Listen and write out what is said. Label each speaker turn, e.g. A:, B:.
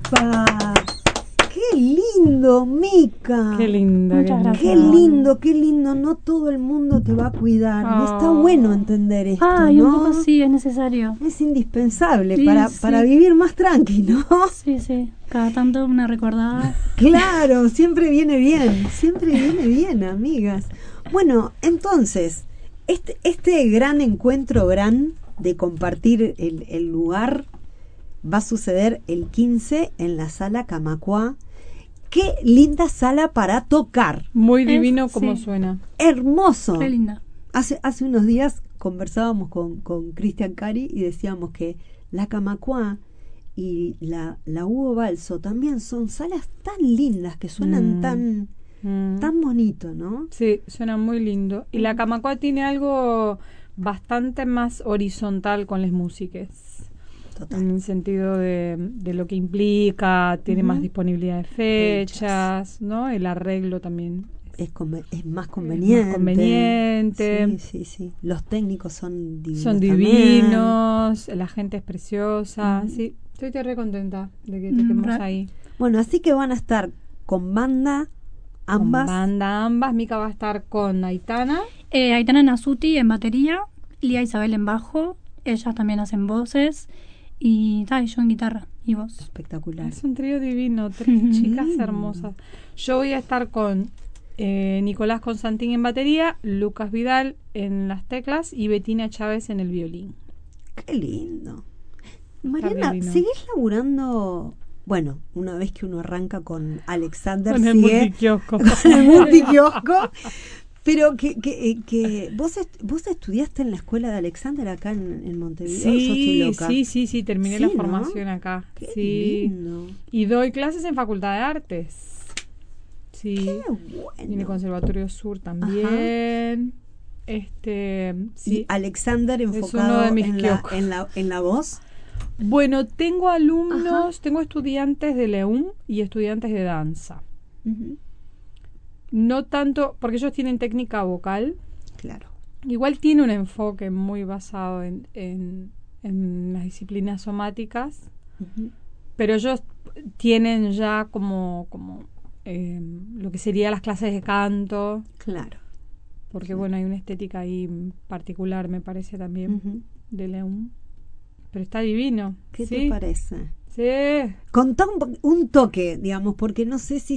A: ¡Epa! ¡Qué lindo, Mica!
B: Qué linda.
C: Muchas gracias.
A: Qué lindo, qué lindo. No todo el mundo te va a cuidar. Y está bueno entender esto,
C: Ay,
A: ¿no?
C: un poco sí, es necesario.
A: Es indispensable
C: Sí,
A: para
C: sí.
A: vivir más tranquilo.
C: Sí, sí. Cada tanto una recordada.
A: Claro, siempre viene bien, amigas. Bueno, entonces, este gran encuentro de compartir el lugar va a suceder el 15 en la sala Camacuá. Qué linda sala para tocar.
B: Muy divino como
C: sí.
B: suena.
A: Hermoso.
C: Qué linda.
A: Hace unos días conversábamos con Cristian Cari y decíamos que la Camacuá y la Hugo Balso también son salas tan lindas que suenan tan bonito, ¿no?
B: Sí, suena muy lindo. Y la Camacuá tiene algo bastante más horizontal con las músicas.
A: Total.
B: En el sentido de lo que implica, tiene más disponibilidad de fechas, ¿no? El arreglo también
A: Es más conveniente.
B: más conveniente.
A: Sí. Los técnicos son divinos.
B: Son divinos, la gente es preciosa. Sí, estoy re contenta de que toquemos ahí.
A: Bueno, así que van a estar con banda ambas.
B: Con banda ambas. Mica va a estar con Aitana.
C: Aitana Nasuti en batería, Lía Isabel en bajo, ellas también hacen voces y yo en guitarra y voz.
A: Espectacular.
B: Es un trío divino, tres chicas hermosas. Yo voy a estar con Nicolás Constantín en batería, Lucas Vidal en las teclas y Betina Chávez en el violín.
A: Qué lindo. Mariana,
B: divino.
A: ¿seguís laburando? Bueno, una vez que uno arranca con Alexander,
B: Con el
A: sigue
B: multiquiosco.
A: con el multiquiosco. Pero que vos estudiaste en la escuela de Alexander acá en Montevideo. Yo estoy loca.
B: Sí, terminé
A: Sí,
B: la
A: ¿no?
B: formación acá.
A: Qué
B: Sí.
A: lindo.
B: Y doy clases en Facultad de Artes. Sí.
A: Qué
B: Y en el
A: bueno.
B: Conservatorio Sur también.
A: Y
B: Sí.
A: Alexander
B: uno
A: enfocado
B: de mis
A: en
B: kioscos.
A: la voz.
B: Bueno, tengo alumnos, tengo estudiantes de LEUM y estudiantes de danza.
A: Ujú.
B: No tanto, porque ellos tienen técnica vocal.
A: Claro.
B: Igual tiene un enfoque muy basado en las disciplinas somáticas,
A: Ujú.
B: pero ellos tienen ya como lo que sería las clases de canto,
A: Claro.
B: porque bueno, hay una estética ahí particular, me parece también,
A: Ujú.
B: de LEUM. Pero está divino.
A: ¿Qué
B: ¿sí?
A: te parece?
B: Sí.
A: Contá un toque, digamos, porque no sé si